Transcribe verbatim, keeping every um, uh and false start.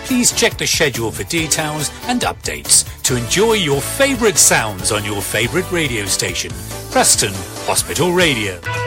Please check the schedule for details and updates to enjoy your favourite sounds on your favourite radio station, Preston Hospital Radio.